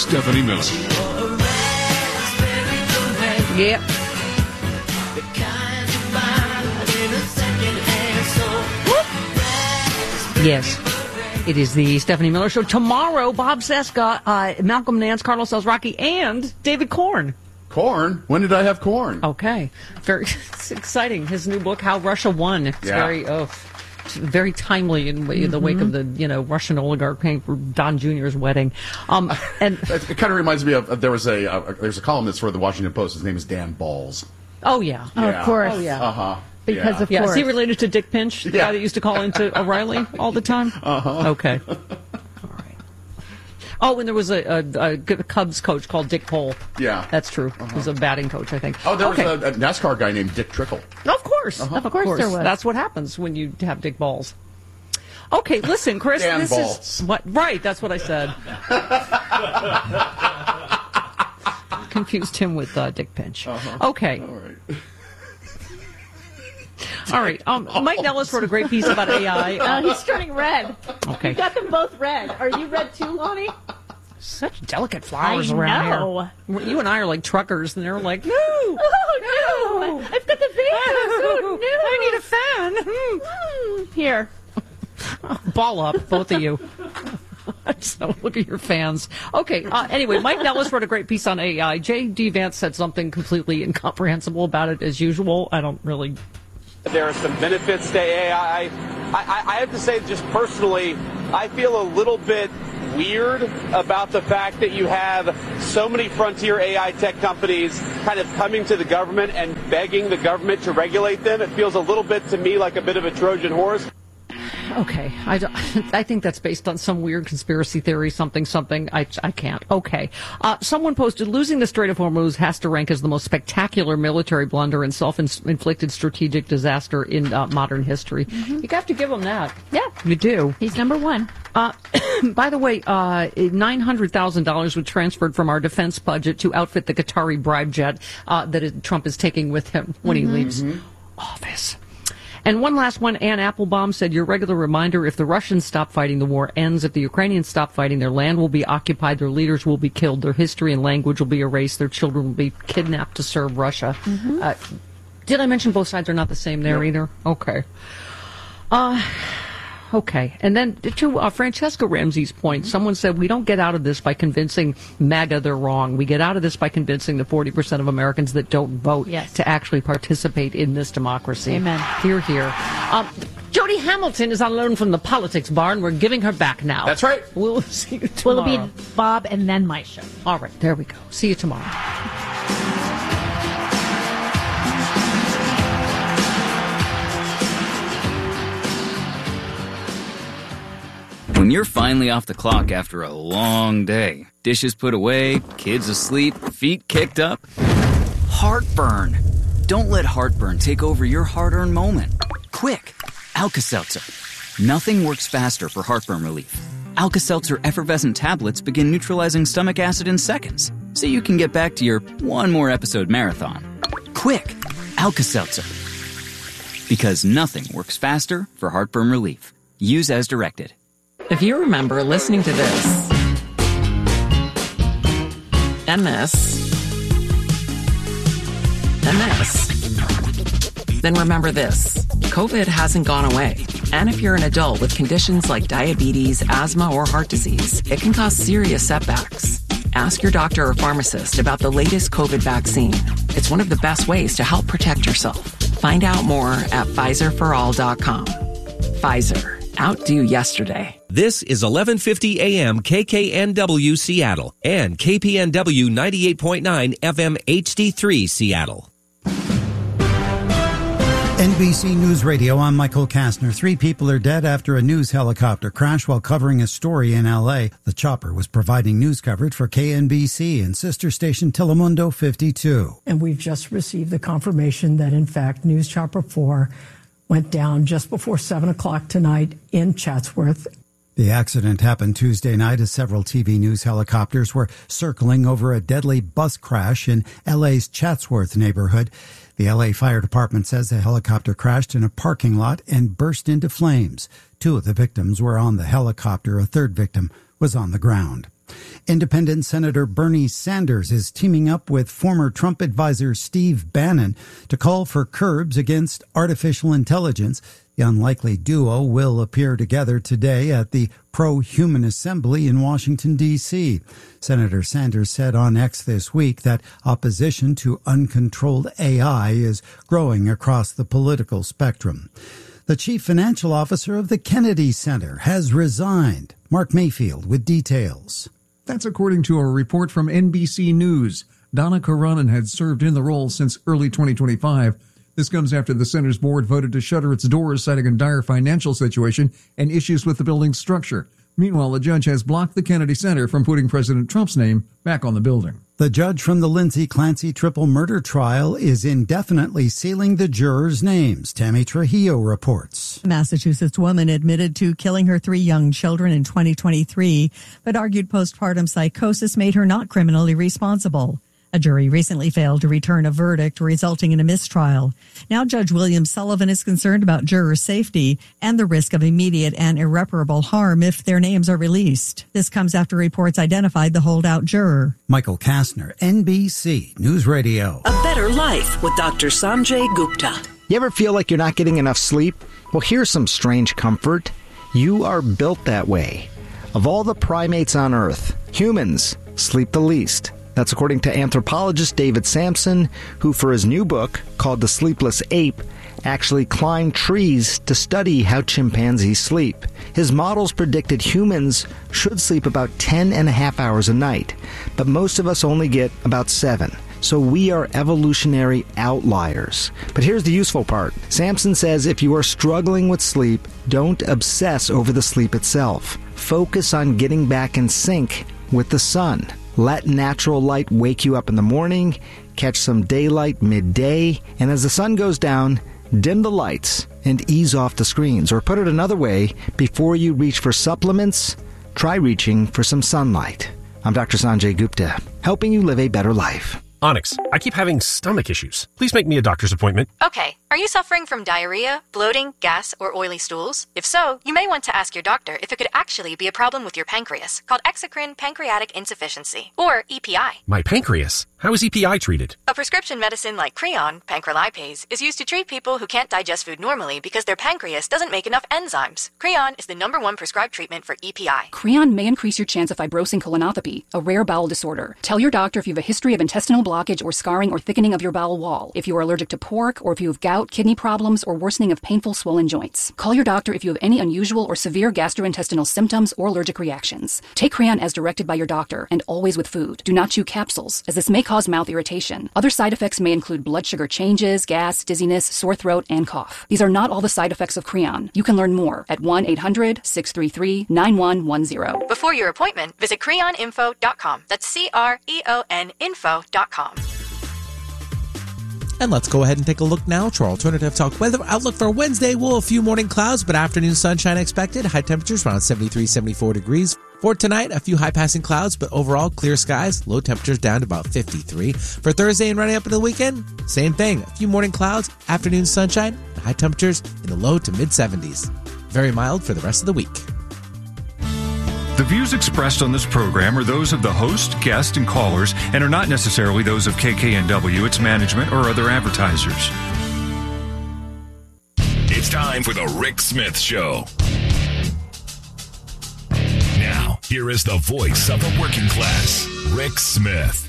Stephanie Miller. Yep. Yes. It is the Stephanie Miller Show. Tomorrow, Bob Cesca, Malcolm Nance, Carlos Alzraki, and David Korn. Corn? When did I have corn? Okay. It's exciting. His new book, How Russia Won. It's very timely in the wake of the Russian oligarch paying for Don Jr.'s wedding. And it kind of reminds me of there's a columnist for the Washington Post. His name is Dan Balls. Oh yeah. Of course. Oh yeah. Because of course. Is he related to Dick Pinch, the guy that used to call into O'Reilly all the time? Okay. All right. Oh, and there was a Cubs coach called Dick Cole. Yeah. That's true. He was a batting coach, I think. Oh, there was a NASCAR guy named Dick Trickle. Of course. Of course there was. That's what happens when you have Dick Balls. Okay, listen, Chris. Dan this Balls. is what. Right, that's what I said. Confused him with Dick Pinch. Okay. All right. All right. Mike Nellis wrote a great piece about AI. He's turning red. Okay. You got them both red. Are you red too, Lonnie? Such delicate flowers around here. You and I are like truckers, and they're like, no. Oh, no. I've got the van. Oh, no. I need a fan. Here. Ball up, both of you. So look at your fans. Okay. Anyway, Mike Nellis wrote a great piece on AI. J.D. Vance said something completely incomprehensible about it as usual. I don't really... There are some benefits to AI. I have to say, just personally, I feel a little bit weird about the fact that you have so many frontier AI tech companies kind of coming to the government and begging the government to regulate them. It feels a little bit to me like a bit of a Trojan horse. Okay. I think that's based on some weird conspiracy theory, something. I can't. Okay. Someone posted, losing the Strait of Hormuz has to rank as the most spectacular military blunder and self-inflicted strategic disaster in modern history. You have to give him that. Yeah. You do. He's number one. By the way, $900,000 was transferred from our defense budget to outfit the Qatari bribe jet that Trump is taking with him when he leaves office. And one last one, Ann Applebaum said, your regular reminder, if the Russians stop fighting, the war ends. If the Ukrainians stop fighting, their land will be occupied, their leaders will be killed, their history and language will be erased, their children will be kidnapped to serve Russia. Did I mention both sides are not the same there either? Okay. Okay. And then to Francesca Ramsey's point, someone said we don't get out of this by convincing MAGA they're wrong. We get out of this by convincing the 40% of Americans that don't vote to actually participate in this democracy. Amen. Hear, hear. Jody Hamilton is on loan from the Politics Bar, and we're giving her back now. That's right. We'll see you tomorrow. Will it be Bob and then my show? All right. There we go. See you tomorrow. When you're finally off the clock after a long day, dishes put away, kids asleep, feet kicked up, heartburn. Don't let heartburn take over your hard-earned moment. Quick, Alka-Seltzer. Nothing works faster for heartburn relief. Alka-Seltzer effervescent tablets begin neutralizing stomach acid in seconds, so you can get back to your one more episode marathon. Quick, Alka-Seltzer. Because nothing works faster for heartburn relief. Use as directed. If you remember listening to this, and this, and this, then remember this. COVID hasn't gone away. And if you're an adult with conditions like diabetes, asthma, or heart disease, it can cause serious setbacks. Ask your doctor or pharmacist about the latest COVID vaccine. It's one of the best ways to help protect yourself. Find out more at PfizerForAll.com. Pfizer. Outdo yesterday. This is 1150 AM KKNW Seattle and KPNW 98.9 FM HD3 Seattle. NBC News Radio, I'm Michael Kastner. 3 people are dead after a news helicopter crash while covering a story in L.A. The chopper was providing news coverage for KNBC and sister station Telemundo 52. And we've just received the confirmation that, in fact, News Chopper 4 went down just before 7 o'clock tonight in Chatsworth. The accident happened Tuesday night as several TV news helicopters were circling over a deadly bus crash in L.A.'s Chatsworth neighborhood. The L.A. Fire Department says the helicopter crashed in a parking lot and burst into flames. 2 of the victims were on the helicopter. A 3rd victim was on the ground. Independent Senator Bernie Sanders is teaming up with former Trump advisor Steve Bannon to call for curbs against artificial intelligence. The unlikely duo will appear together today at the Pro-Human Assembly in Washington, D.C. Senator Sanders said on X this week that opposition to uncontrolled AI is growing across the political spectrum. The chief financial officer of the Kennedy Center has resigned. Mark Mayfield with details. That's according to a report from NBC News. Donna Karanen had served in the role since early 2025. This comes after the center's board voted to shutter its doors, citing a dire financial situation and issues with the building's structure. Meanwhile, a judge has blocked the Kennedy Center from putting President Trump's name back on the building. The judge from the Lindsay Clancy triple murder trial is indefinitely sealing the jurors' names. Tammy Trujillo reports. A Massachusetts woman admitted to killing her 3 young children in 2023, but argued postpartum psychosis made her not criminally responsible. A jury recently failed to return a verdict, resulting in a mistrial. Now Judge William Sullivan is concerned about juror safety and the risk of immediate and irreparable harm if their names are released. This comes after reports identified the holdout juror. Michael Kastner, NBC News Radio. A better life with Dr. Sanjay Gupta. You ever feel like you're not getting enough sleep? Well, here's some strange comfort. You are built that way. Of all the primates on Earth, humans sleep the least. That's according to anthropologist David Sampson, who for his new book, called The Sleepless Ape, actually climbed trees to study how chimpanzees sleep. His models predicted humans should sleep about 10.5 hours a night, but most of us only get about 7. So we are evolutionary outliers. But here's the useful part. Sampson says if you are struggling with sleep, don't obsess over the sleep itself. Focus on getting back in sync with the sun. Let natural light wake you up in the morning, catch some daylight midday, and as the sun goes down, dim the lights and ease off the screens. Or put it another way, before you reach for supplements, try reaching for some sunlight. I'm Dr. Sanjay Gupta, helping you live a better life. Onyx, I keep having stomach issues. Please make me a doctor's appointment. Okay. Are you suffering from diarrhea, bloating, gas, or oily stools? If so, you may want to ask your doctor if it could actually be a problem with your pancreas, called exocrine pancreatic insufficiency, or EPI. My pancreas? How is EPI treated? A prescription medicine like Creon, pancrelipase, is used to treat people who can't digest food normally because their pancreas doesn't make enough enzymes. Creon is the #1 prescribed treatment for EPI. Creon may increase your chance of fibrosing colonopathy, a rare bowel disorder. Tell your doctor if you have a history of intestinal blockage or scarring or thickening of your bowel wall, if you are allergic to pork, or if you have gout, kidney problems, or worsening of painful swollen joints. Call your doctor if you have any unusual or severe gastrointestinal symptoms or allergic reactions. Take Creon as directed by your doctor, and always with food. Do not chew capsules, as this may cause mouth irritation. Other side effects may include blood sugar changes, gas, dizziness, sore throat, and cough. These are not all the side effects of Creon. You can learn more at 1-800-633-9110. Before your appointment, visit creoninfo.com. That's CREON info.com. And let's go ahead and take a look now to our Alternative Talk weather outlook for Wednesday. We'll have a few morning clouds, but afternoon sunshine expected. High temperatures around 73, 74 degrees. For tonight, a few high-passing clouds, but overall clear skies. Low temperatures down to about 53. For Thursday and running up into the weekend, same thing. A few morning clouds, afternoon sunshine, and high temperatures in the low to mid-70s. Very mild for the rest of the week. The views expressed on this program are those of the host, guest, and callers, and are not necessarily those of KKNW, its management, or other advertisers. It's time for the Rick Smith Show. Now, here is the voice of the working class, Rick Smith.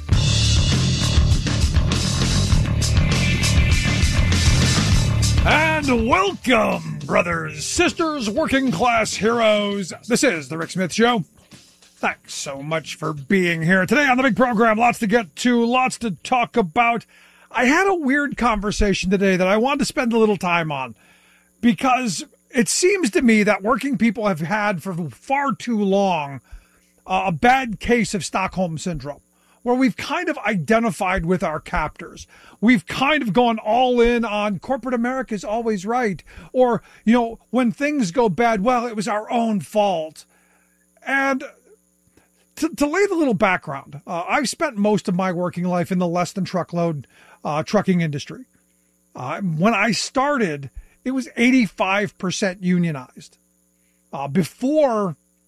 And welcome, brothers, sisters, working class heroes. This is the Rick Smith Show. Thanks so much for being here. Today on the big program, lots to get to, lots to talk about. I had a weird conversation today that I wanted to spend a little time on because it seems to me that working people have had for far too long a bad case of Stockholm Syndrome, where we've kind of identified with our captors. We've kind of gone all in on corporate America is always right. Or, you know, when things go bad, well, it was our own fault. And to lay the little background, I've spent most of my working life in the less than truckload trucking industry. When I started, it was 85% unionized. Before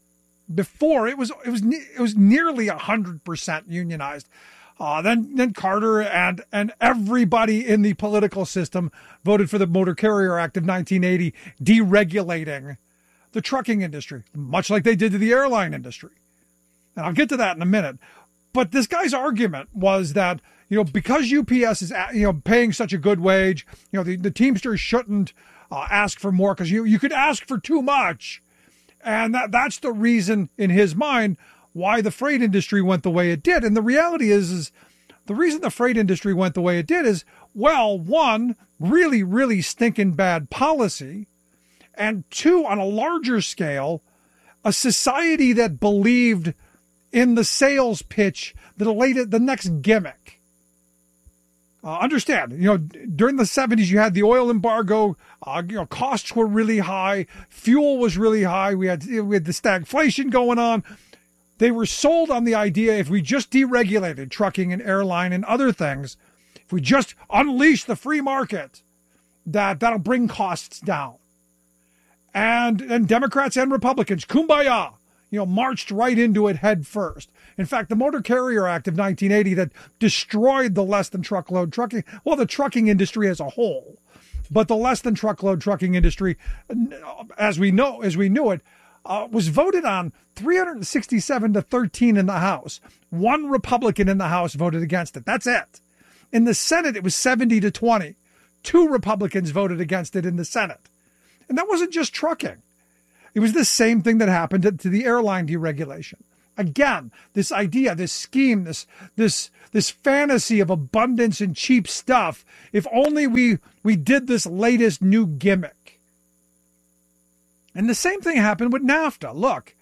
Before it was nearly 100% unionized. Then Carter and everybody in the political system voted for the Motor Carrier Act of 1980, deregulating the trucking industry, much like they did to the airline industry. And I'll get to that in a minute. But this guy's argument was that, because UPS is, paying such a good wage, the Teamsters shouldn't ask for more because you could ask for too much. And that's the reason in his mind why the freight industry went the way it did. And the reality is the reason the freight industry went the way it did is, well, one, really, really stinking bad policy. And two, on a larger scale, a society that believed in the sales pitch, the next gimmick. Understand, during the 70s, you had the oil embargo, costs were really high, fuel was really high, we had the stagflation going on. They were sold on the idea if we just deregulated trucking and airline and other things, if we just unleash the free market, that'll bring costs down. And Democrats and Republicans, kumbaya, marched right into it head first. In fact, the Motor Carrier Act of 1980 that destroyed the less than truckload trucking, well, the trucking industry as a whole, but the less than truckload trucking industry, as we knew it, was voted on 367 to 13 in the House. One Republican in the House voted against it. That's it. In the Senate, it was 70 to 20. 2 Republicans voted against it in the Senate. And that wasn't just trucking. It was the same thing that happened to the airline deregulation. Again, this idea, this scheme, this fantasy of abundance and cheap stuff, if only we did this latest new gimmick. And the same thing happened with NAFTA. Look,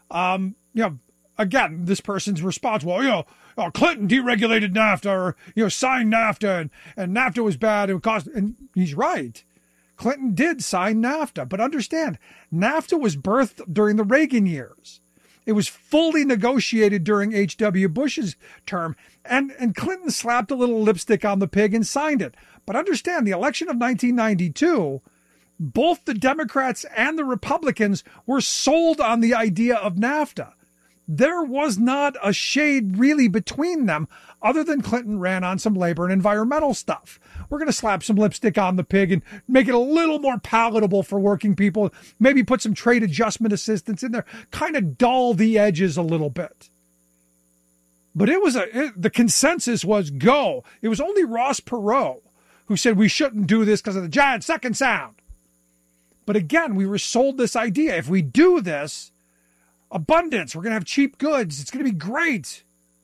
again, this person's response, well, Clinton deregulated NAFTA or, signed NAFTA and NAFTA was bad. It would cost, and he's right. Clinton did sign NAFTA, but understand, NAFTA was birthed during the Reagan years. It was fully negotiated during H.W. Bush's term, and Clinton slapped a little lipstick on the pig and signed it. But understand, the election of 1992, both the Democrats and the Republicans were sold on the idea of NAFTA. There was not a shade really between them other than Clinton ran on some labor and environmental stuff. We're going to slap some lipstick on the pig and make it a little more palatable for working people. Maybe put some trade adjustment assistance in there, kind of dull the edges a little bit. But the consensus was go. It was only Ross Perot who said we shouldn't do this because of the giant second sound. But again, we were sold this idea. If we do this, abundance, we're going to have cheap goods. It's going to be great.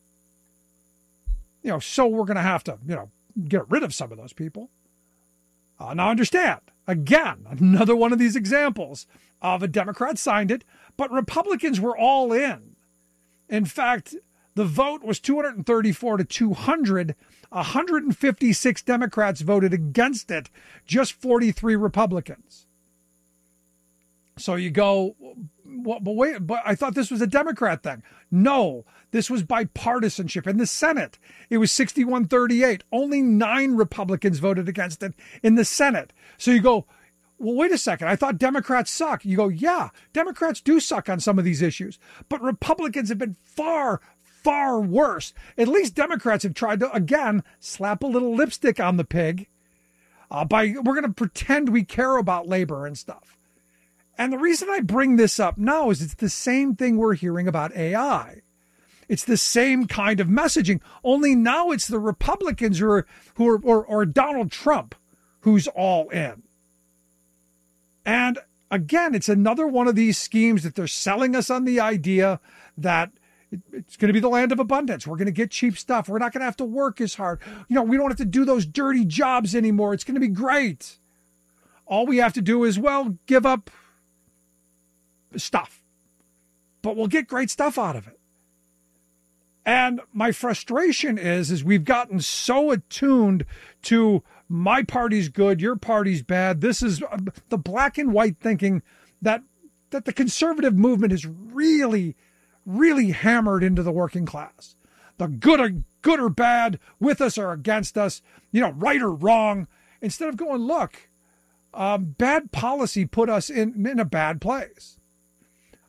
So we're going to have to, get rid of some of those people. Now understand, again, another one of these examples of a Democrat signed it, but Republicans were all in. In fact, the vote was 234 to 200. 156 Democrats voted against it, just 43 Republicans. So you go, but I thought this was a Democrat thing. No, this was bipartisanship. In the Senate, it was 61-38. Only 9 Republicans voted against it in the Senate. So you go, well, wait a second. I thought Democrats suck. You go, yeah, Democrats do suck on some of these issues. But Republicans have been far, far worse. At least Democrats have tried to, again, slap a little lipstick on the pig. We're going to pretend we care about labor and stuff. And the reason I bring this up now is it's the same thing we're hearing about AI. It's the same kind of messaging, only now it's the Republicans or Donald Trump who's all in. And again, it's another one of these schemes that they're selling us on the idea that it's going to be the land of abundance. We're going to get cheap stuff. We're not going to have to work as hard. We don't have to do those dirty jobs anymore. It's going to be great. All we have to do is, give up stuff, but we'll get great stuff out of it. And my frustration is we've gotten so attuned to my party's good, your party's bad. This is the black and white thinking that the conservative movement is really, really hammered into the working class. The good or bad, with us or against us, right or wrong. Instead of going, look, bad policy put us in a bad place.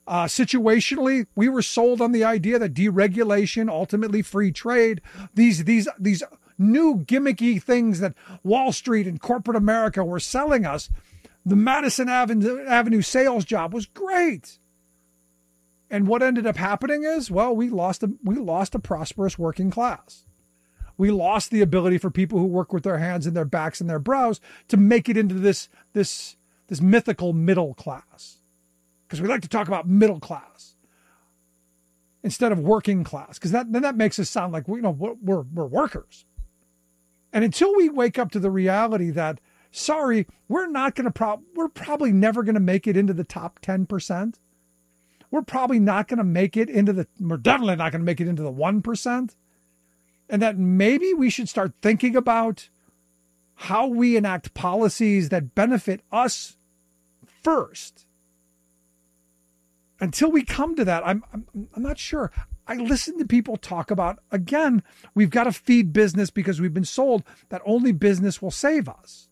Situationally, we were sold on the idea that deregulation, ultimately free trade, these new gimmicky things that Wall Street and corporate America were selling us. The Madison Avenue sales job was great. And what ended up happening is, well, we lost a prosperous working class. We lost the ability for people who work with their hands and their backs and their brows to make it into this mythical middle class. Because we like to talk about middle class instead of working class, because that makes us sound like we're workers. And until we wake up to the reality that, sorry, we're probably never going to make it into the top 10%. We're probably not going to make it we're definitely not going to make it into the 1%. And that maybe we should start thinking about how we enact policies that benefit us first. Until we come to that, I'm not sure. I listen to people talk about, again, we've got to feed business because we've been sold that only business will save us.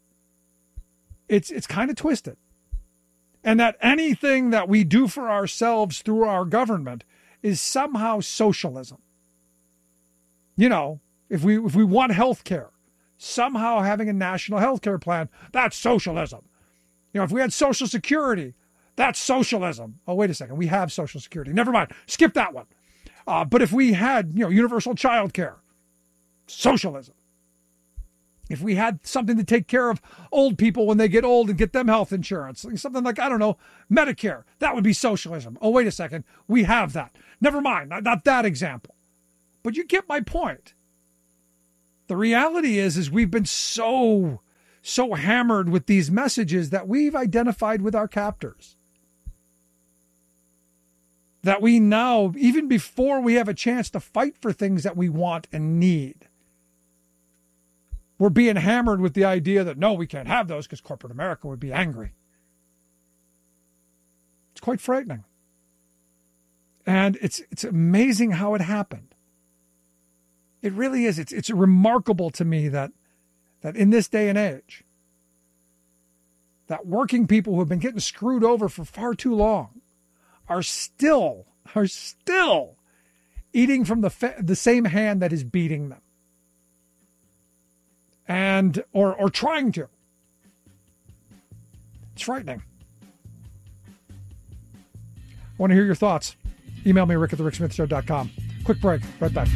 It's kind of twisted. And that anything that we do for ourselves through our government is somehow socialism. You know, if we want health care, somehow having a national health care plan, that's socialism. You know, if we had Social Security, that's socialism. Oh, wait a second. We have Social Security. Never mind. Skip that one. But if we had, universal child care, socialism. If we had something to take care of old people when they get old and get them health insurance, something like, Medicare, that would be socialism. Oh, wait a second. We have that. Never mind. Not that example. But you get my point. The reality is we've been so hammered with these messages that we've identified with our captors. That we now, even before we have a chance to fight for things that we want and need, we're being hammered with the idea that, no, we can't have those because corporate America would be angry. It's quite frightening. And it's amazing how it happened. It really is. It's remarkable to me that in this day and age, that working people who have been getting screwed over for far too long are still eating from the same hand that is beating them. And or trying to. It's frightening. I want to hear your thoughts. Email me, rick@thericksmithshow.com. Quick break. Right back.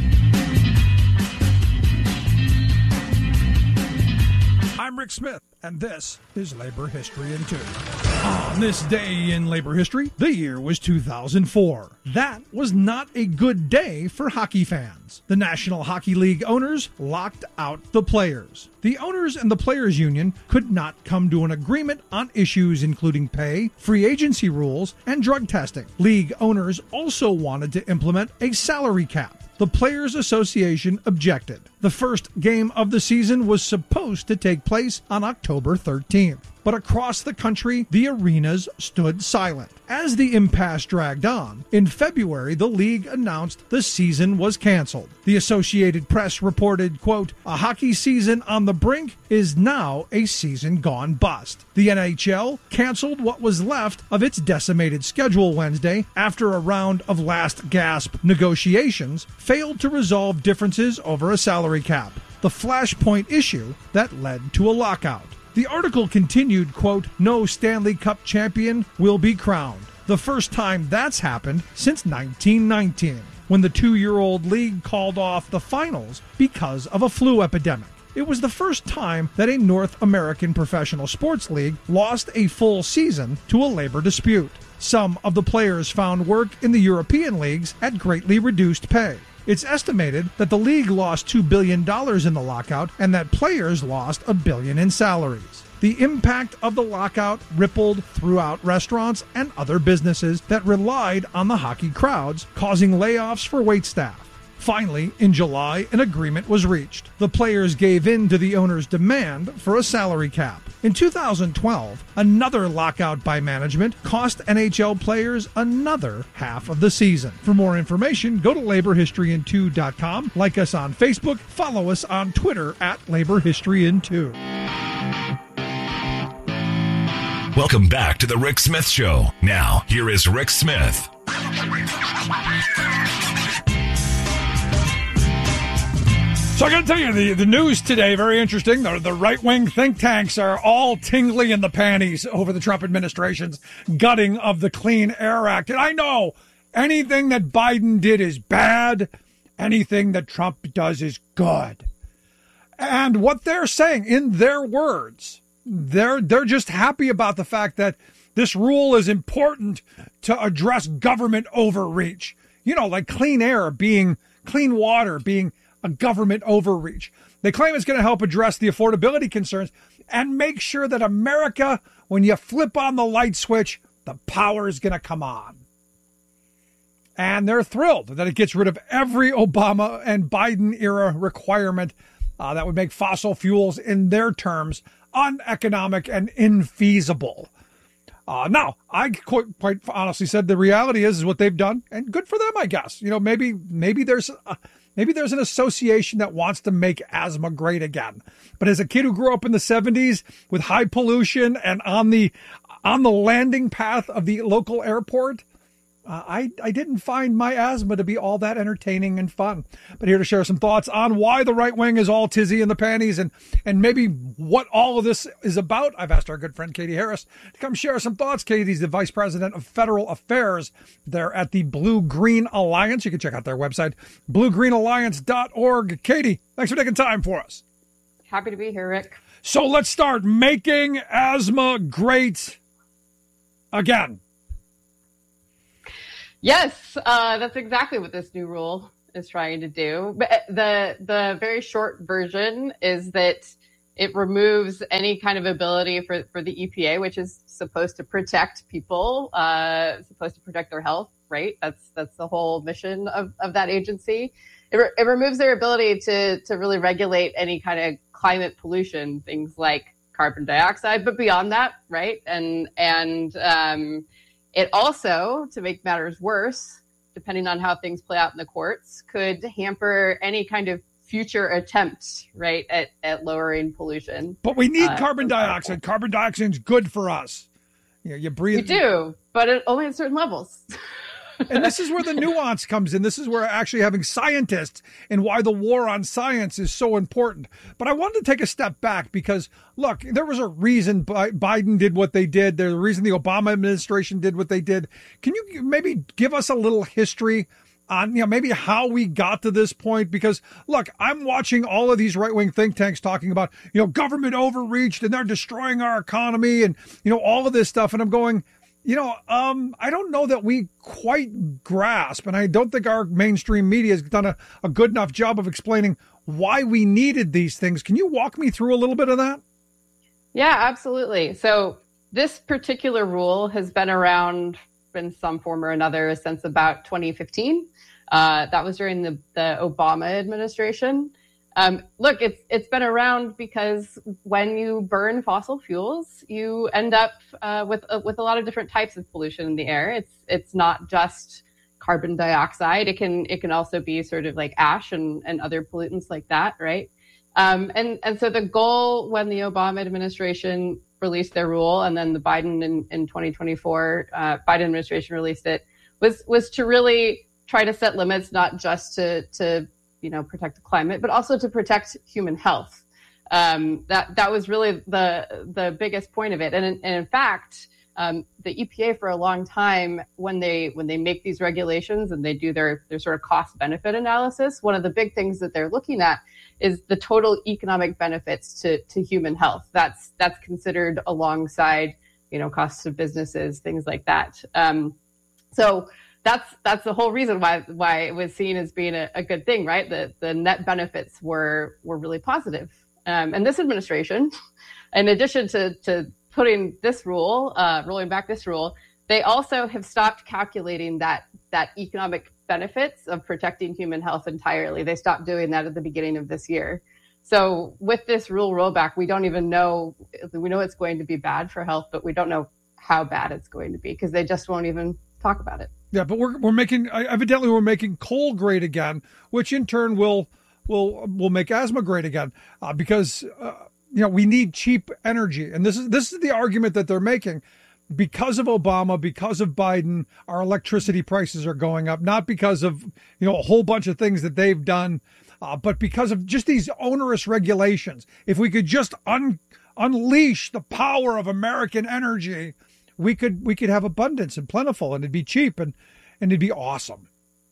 I'm Rick Smith, and this is Labor History in 2. On this day in labor history, the year was 2004. That was not a good day for hockey fans. The National Hockey League owners locked out the players. The owners and the players' union could not come to an agreement on issues including pay, free agency rules, and drug testing. League owners also wanted to implement a salary cap. The Players Association objected. The first game of the season was supposed to take place on October 13th. But across the country, the arenas stood silent. As the impasse dragged on, in February, the league announced the season was canceled. The Associated Press reported, quote, "A hockey season on the brink is now a season gone bust." The NHL canceled what was left of its decimated schedule Wednesday after a round of last-gasp negotiations failed to resolve differences over a salary cap, the flashpoint issue that led to a lockout. The article continued, quote, "No Stanley Cup champion will be crowned. The first time that's happened since 1919, when the 2-year-old league called off the finals because of a flu epidemic. It was the first time that a North American professional sports league lost a full season to a labor dispute. Some of the players found work in the European leagues at greatly reduced pay. It's estimated that the league lost $2 billion in the lockout and that players lost $1 billion in salaries. The impact of the lockout rippled throughout restaurants and other businesses that relied on the hockey crowds, causing layoffs for waitstaff. Finally, in July, an agreement was reached. The players gave in to the owners' demand for a salary cap. In 2012, another lockout by management cost NHL players another half of the season. For more information, go to laborhistoryin2.com, like us on Facebook, follow us on Twitter @laborhistoryin2. Welcome back to the Rick Smith Show. Now, here is Rick Smith. So I got to tell you, the news today, very interesting. The right-wing think tanks are all tingly in the panties over the Trump administration's gutting of the Clean Air Act. And I know anything that Biden did is bad. Anything that Trump does is good. And what they're saying, in their words, they're just happy about the fact that this rule is important to address government overreach. You know, like clean air being, clean water being a government overreach. They claim it's going to help address the affordability concerns and make sure that America, when you flip on the light switch, the power is going to come on. And they're thrilled that it gets rid of every Obama and Biden era requirement that would make fossil fuels, in their terms, uneconomic and infeasible. Now, I quite honestly said the reality is what they've done, and good for them, I guess. You know, maybe there's an association that wants to make asthma great again. But as a kid who grew up in the 70s with high pollution and on the landing path of the local airport, I didn't find my asthma to be all that entertaining and fun. But here to share some thoughts on why the right wing is all tizzy in the panties and maybe what all of this is about, I've asked our good friend Katie Harris to come share some thoughts. Katie's the Vice President of Federal Affairs there at the Blue Green Alliance. You can check out their website, bluegreenalliance.org. Katie, thanks for taking time for us. Happy to be here, Rick. So let's start making asthma great again. Yes, that's exactly what this new rule is trying to do. But the very short version is that it removes any kind of ability for the EPA, which is supposed to protect people, supposed to protect their health, right? That's the whole mission of that agency. It removes their ability to really regulate any kind of climate pollution, things like carbon dioxide, but beyond that, right? And it also, to make matters worse, depending on how things play out in the courts, could hamper any kind of future attempts, right, at lowering pollution. But we need carbon dioxide. Carbon dioxide is good for us. You know, you breathe. We do, but only at certain levels. And this is where the nuance comes in. This is where actually having scientists and why the war on science is so important. But I wanted to take a step back because, look, there was a reason Biden did what they did. There's a reason the Obama administration did what they did. Can you maybe give us a little history on, maybe how we got to this point? Because, look, I'm watching all of these right-wing think tanks talking about, government overreached and they're destroying our economy and, all of this stuff. And I'm going, I don't know that we quite grasp, and I don't think our mainstream media has done a good enough job of explaining why we needed these things. Can you walk me through a little bit of that? Yeah, absolutely. So this particular rule has been around in some form or another since about 2015. That was during the Obama administration. Look, it's been around because when you burn fossil fuels, you end up with a lot of different types of pollution in the air. It's not just carbon dioxide. It can also be sort of like ash and other pollutants like that, right? And so the goal when the Obama administration released their rule, and then the Biden in 2024 Biden administration released it, was to really try to set limits, not just to protect the climate, but also to protect human health. That was really the biggest point of it. And in fact, the EPA for a long time, when they make these regulations and they do their sort of cost benefit analysis, one of the big things that they're looking at is the total economic benefits to human health. That's considered alongside, costs of businesses, things like that. So that's the whole reason why it was seen as being a good thing, right? The net benefits were really positive. And this administration, in addition to putting this rule, rolling back this rule, they also have stopped calculating that economic benefits of protecting human health entirely. They stopped doing that at the beginning of this year. So with this rule rollback, we don't even know. We know it's going to be bad for health, but we don't know how bad it's going to be because they just won't even talk about it. Yeah, but we're making coal great again, which in turn will make asthma great again, because we need cheap energy. And this is the argument that they're making. Because of Obama, because of Biden, our electricity prices are going up, not because of, a whole bunch of things that they've done, but because of just these onerous regulations. If we could just unleash the power of American energy, we could have abundance and plentiful, and it'd be cheap and it'd be awesome.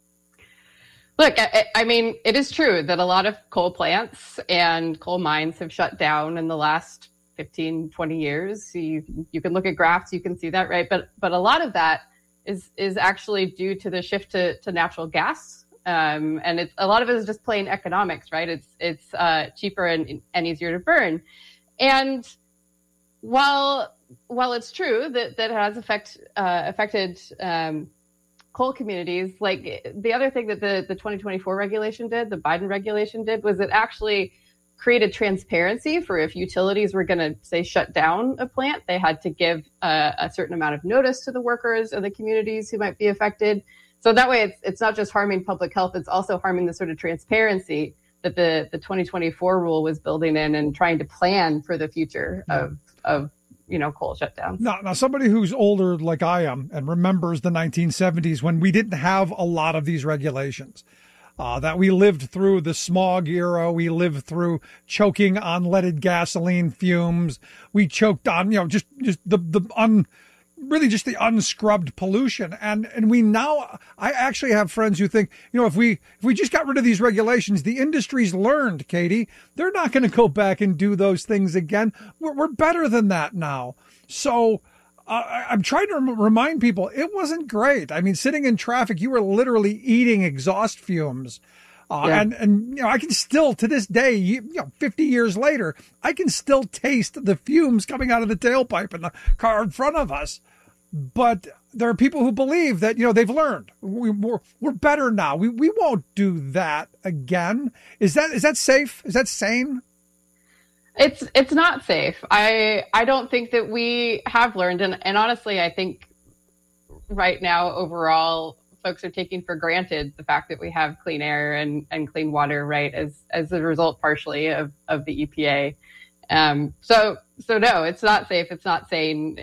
Look, I mean, it is true that a lot of coal plants and coal mines have shut down in the last 15, 20 years. You can look at graphs, you can see that, right? But a lot of that is actually due to the shift to natural gas. And a lot of it is just plain economics, right? It's cheaper and easier to burn. And while it's true that it has affected coal communities, like the other thing that the 2024 regulation did, the Biden regulation did, was it actually created transparency for if utilities were going to, say, shut down a plant, they had to give a certain amount of notice to the workers and the communities who might be affected. So that way it's not just harming public health, it's also harming the sort of transparency that the 2024 rule was building in and trying to plan for the future of coal shutdowns. Now, somebody who's older like I am and remembers the 1970s when we didn't have a lot of these regulations, that we lived through the smog era, we lived through choking on leaded gasoline fumes, we choked on, just the unscrubbed pollution. And we now, I actually have friends who think, if we just got rid of these regulations, the industry's learned, Katie, they're not going to go back and do those things again. We're better than that now. So I'm trying to remind people it wasn't great. I mean, sitting in traffic, you were literally eating exhaust fumes. And I can still, to this day, 50 years later, I can still taste the fumes coming out of the tailpipe in the car in front of us. But there are people who believe that, they've learned. We're better now. We won't do that again. Is that safe? Is that sane? It's not safe. I don't think that we have learned. And honestly, I think right now, overall, folks are taking for granted the fact that we have clean air and clean water, right, as a result partially of the EPA. So no, it's not safe. It's not sane.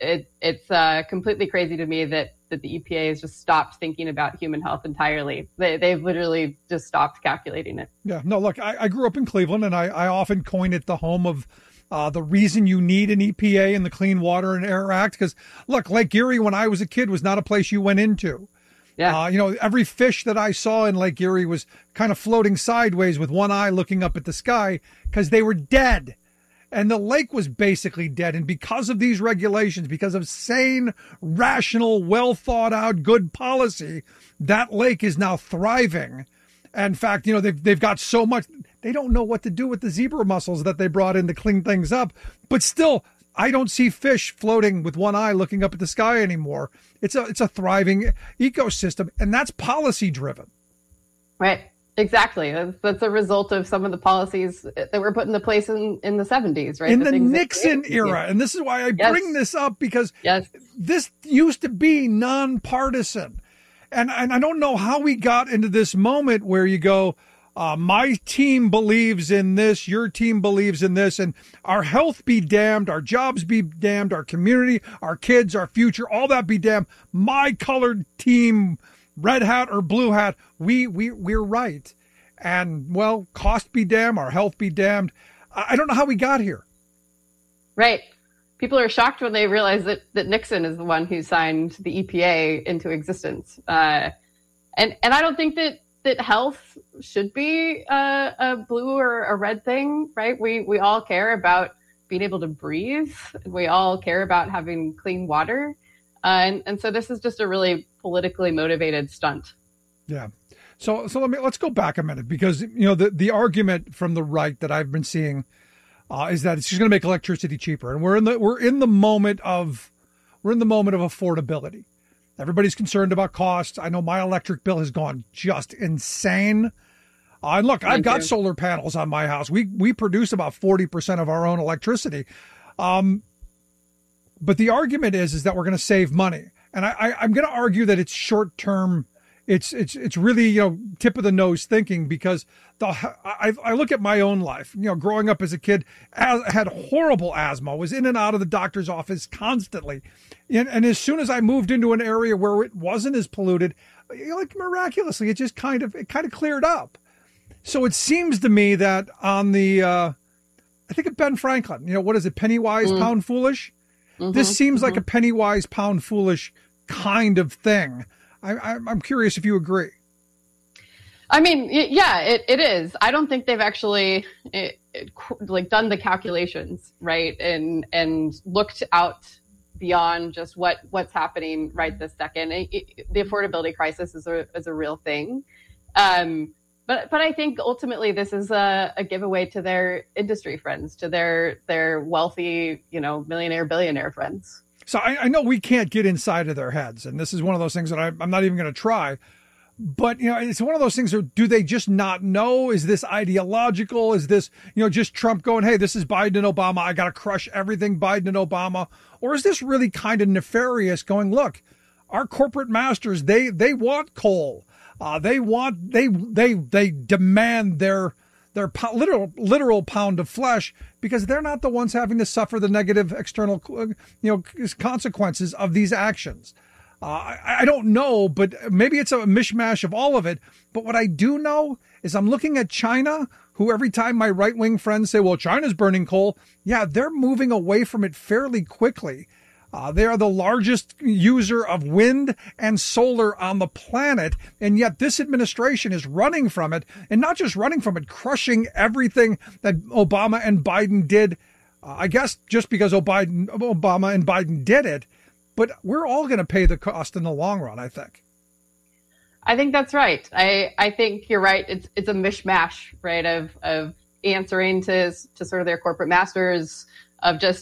It's completely crazy to me that the EPA has just stopped thinking about human health entirely. They've literally just stopped calculating it. Yeah, no, look, I grew up in Cleveland, and I often coin it the home of the reason you need an EPA and the Clean Water and Air Act. Because, look, Lake Erie, when I was a kid, was not a place you went into. Yeah. Every fish that I saw in Lake Erie was kind of floating sideways with one eye looking up at the sky because they were dead. And the lake was basically dead. And because of these regulations, because of sane, rational, well thought out, good policy, that lake is now thriving. In fact, they've got so much, they don't know what to do with the zebra mussels that they brought in to clean things up. But still, I don't see fish floating with one eye looking up at the sky anymore. It's a thriving ecosystem, and that's policy driven. Right. Exactly. That's a result of some of the policies that were put into place in the 70s, right? In the Nixon era. And this is why I bring this up, because this used to be nonpartisan. And I don't know how we got into this moment where you go, my team believes in this, your team believes in this, and our health be damned, our jobs be damned, our community, our kids, our future, all that be damned. My colored team, red hat or blue hat, we're right. And, well, cost be damned, our health be damned. I don't know how we got here. Right. People are shocked when they realize that Nixon is the one who signed the EPA into existence. And I don't think that health should be a blue or a red thing, right? We all care about being able to breathe. We all care about having clean water. And so this is just a really politically motivated stunt. Yeah. So let's go back a minute, because the argument from the right that I've been seeing is that it's just going to make electricity cheaper, and we're in the moment of affordability. Everybody's concerned about costs. I know my electric bill has gone just insane. And look, I've got solar panels on my house. We produce about 40% of our own electricity. But the argument is that we're going to save money. And I'm going to argue that it's short-term it's really, tip of the nose thinking, because I look at my own life, growing up as a kid, had horrible asthma, was in and out of the doctor's office constantly. And as soon as I moved into an area where it wasn't as polluted, like miraculously, it just kind of cleared up. So it seems to me that on the, I think of Ben Franklin, what is it? Penny wise, pound foolish. This seems like a penny wise, pound foolish kind of thing. I'm curious if you agree. I mean, yeah, it is. I don't think they've actually done the calculations, right, and looked out beyond just what's happening right this second. The affordability crisis is a real thing, but I think ultimately this is a giveaway to their industry friends, to their wealthy, millionaire, billionaire friends. So I know we can't get inside of their heads, and this is one of those things that I'm not even going to try. But, it's one of those things, do they just not know? Is this ideological? Is this, just Trump going, hey, this is Biden and Obama, I got to crush everything Biden and Obama? Or is this really kind of nefarious, going, look, our corporate masters, they want coal. They demand their literal pound of flesh, because they're not the ones having to suffer the negative external, consequences of these actions. I don't know, but maybe it's a mishmash of all of it. But what I do know is I'm looking at China, who every time my right-wing friends say, well, China's burning coal, yeah, they're moving away from it fairly quickly. They are the largest user of wind and solar on the planet, and yet this administration is running from it, and not just running from it, crushing everything that Obama and Biden did, I guess just because Obama and Biden did it. But we're all going to pay the cost in the long run, I think. I think that's right. I think you're right. It's a mishmash, right, of answering to sort of their corporate masters, of just